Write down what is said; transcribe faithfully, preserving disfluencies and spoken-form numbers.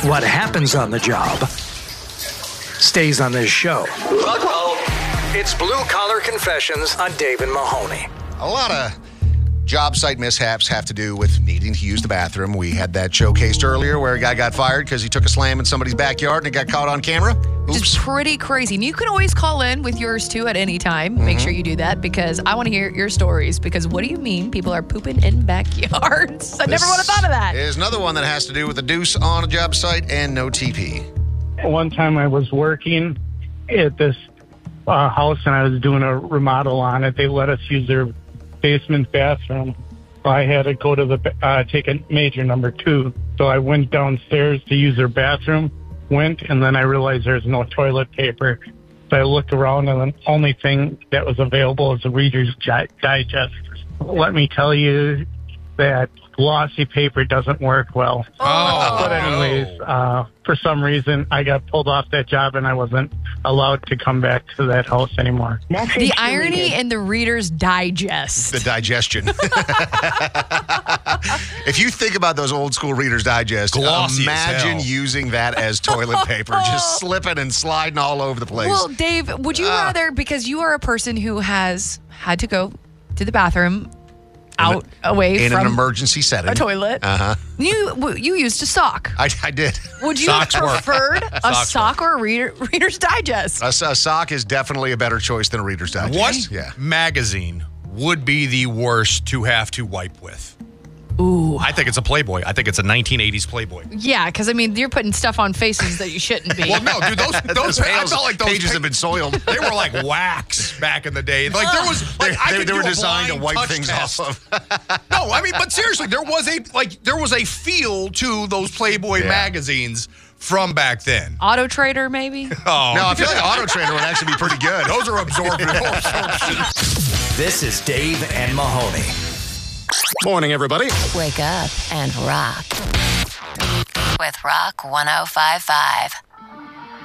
What happens on the job stays on this show. Uh-oh. It's Blue Collar Confessions on Dave and Mahoney. A lot of job site mishaps have to do with needing to use the bathroom. We had that showcased earlier where a guy got fired because he took a slam in somebody's backyard and it got caught on camera. Oops. It's pretty crazy. And you can always call in with yours too at any time. Mm-hmm. Make sure you do that because I want to hear your stories. Because what do you mean people are pooping in backyards? I never would have thought of that. There's another one that has to do with a deuce on a job site and no T P. One time I was working at this uh, house and I was doing a remodel on it. They let us use their basement bathroom. I had to go to the uh, take a major number two. So I went downstairs to use their bathroom, went, and then I realized there's no toilet paper. So I looked around, and the only thing that was available is a Reader's Digest. Let me tell you that glossy paper doesn't work well. Oh. But anyways, uh, for some reason, I got pulled off that job, and I wasn't allowed to come back to that house anymore. The irony in the Reader's Digest. The digestion. If you think about those old school Reader's Digest, Glossy imagine as hell. using that as toilet paper, just slipping and sliding all over the place. Well, Dave, would you Ah. rather, because you are a person who has had to go to the bathroom out in a, away in from an emergency setting, a toilet. Uh-huh. You w- you used a sock. I, I did. Would you have Socks work. preferred a Socks sock or a reader, Reader's Digest? A, a sock is definitely a better choice than a Reader's Digest. What Yeah. magazine would be the worst to have to wipe with? Ooh. I think it's a Playboy. I think it's a nineteen eighties Playboy. Yeah, because, I mean, you're putting stuff on faces that you shouldn't be. Well, no, dude, those those I pages, felt like those pages pa- have been soiled. They were like wax back in the day. Like there was, like I they could they do were a designed to blind wipe touch things test. off of. No, I mean, but seriously, there was a like there was a feel to those Playboy Yeah. magazines from back then. Auto Trader, maybe? Oh, No, I feel like Auto Trader would actually be pretty good. those are absorbent. This is Dave and Mahoney. Morning, everybody. Wake up and rock with Rock one oh five five.